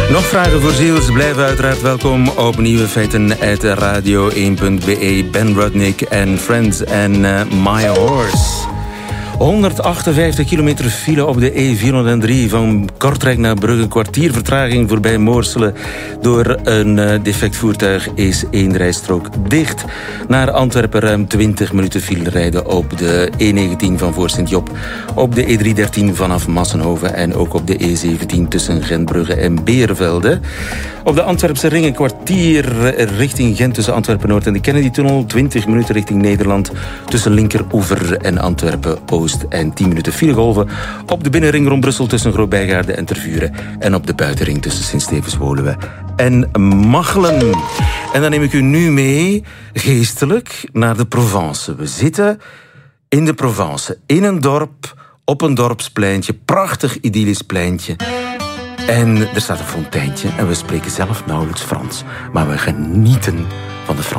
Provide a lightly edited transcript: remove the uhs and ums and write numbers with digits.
Nog vragen voor Ziels? Blijf uiteraard welkom op Nieuwe Feiten uit radio1.be. Ben Rudnick en Friends en My Horse. 158 kilometer file op de E403 van Kortrijk naar Brugge. Een kwartier vertraging voorbij Moorselen. Door een defect voertuig is één rijstrook dicht. Naar Antwerpen ruim 20 minuten file rijden op de E19 van voor Sint-Job. Op de E313 vanaf Massenhoven en ook op de E17 tussen Gentbrugge en Beervelde. Op de Antwerpse ring een kwartier richting Gent tussen Antwerpen-Noord en de Kennedy-tunnel. 20 minuten richting Nederland tussen Linkeroever en Antwerpen-Oost. En 10 minuten filegolven op de binnenring rond Brussel tussen Groot-Bijgaarde en Tervuren. En op de buitenring tussen Sint-Stevens-Woluwe en Machelen. En dan neem ik u nu mee, geestelijk, naar de Provence. We zitten in de Provence, in een dorp, op een dorpspleintje. Prachtig idyllisch pleintje. En er staat een fonteintje en we spreken zelf nauwelijks Frans. Maar we genieten van de Frans.